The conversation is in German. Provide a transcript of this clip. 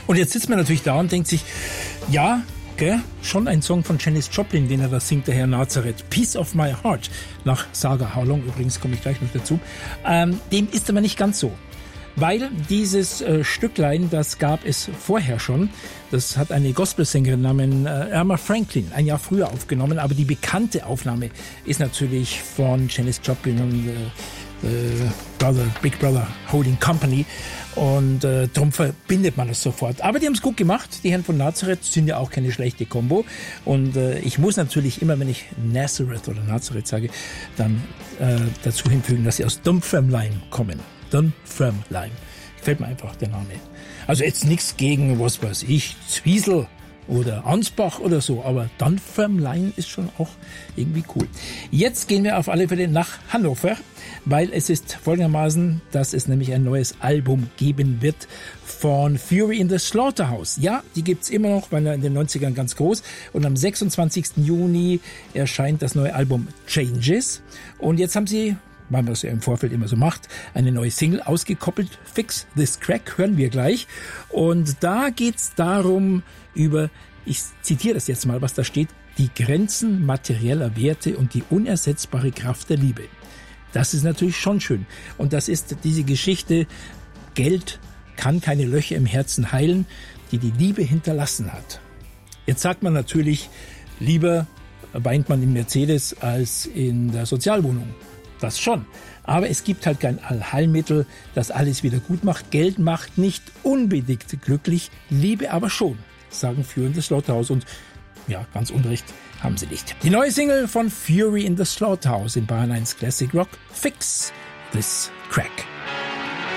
Und jetzt sitzt man natürlich da und denkt sich, ja, schon ein Song von Janis Joplin, den er da singt, der Herr Nazareth. Piece of My Heart. Nach Saga How Long, übrigens komme ich gleich noch dazu. Dem ist aber nicht ganz so. Weil dieses Stücklein, das gab es vorher schon. Das hat eine Gospelsängerin namens Irma Franklin ein Jahr früher aufgenommen. Aber die bekannte Aufnahme ist natürlich von Janis Joplin und Big Brother Holding Company. Und darum verbindet man das sofort. Aber die haben es gut gemacht. Die Herren von Nazareth sind ja auch keine schlechte Kombo. Und ich muss natürlich immer, wenn ich Nazareth oder Nazareth sage, dann dazu hinfügen, dass sie aus Dunfermline kommen. Dunfermline. Gefällt mir einfach der Name. Also jetzt nichts gegen, was weiß ich, Zwiesel oder Ansbach oder so, aber Dunfermline ist schon auch irgendwie cool. Jetzt gehen wir auf alle Fälle nach Hannover, weil es ist folgendermaßen, dass es nämlich ein neues Album geben wird von Fury in the Slaughterhouse. Ja, die gibt's immer noch, waren ja in den 90ern ganz groß. Und am 26. Juni erscheint das neue Album Changes. Und jetzt haben sie, weil man das ja im Vorfeld immer so macht, eine neue Single ausgekoppelt. Fix This Crack hören wir gleich. Und da geht's darum, ich zitiere das jetzt mal, was da steht, die Grenzen materieller Werte und die unersetzbare Kraft der Liebe. Das ist natürlich schon schön. Und das ist diese Geschichte, Geld kann keine Löcher im Herzen heilen, die die Liebe hinterlassen hat. Jetzt sagt man natürlich, lieber weint man im Mercedes als in der Sozialwohnung. Das schon. Aber es gibt halt kein Allheilmittel, das alles wieder gut macht. Geld macht nicht unbedingt glücklich, Liebe aber schon, sagen Fury in the Slaughterhouse. Und ja, ganz unrecht haben sie nicht. Die neue Single von Fury in the Slaughterhouse in Bayern 1 Classic Rock, Fix This Crack.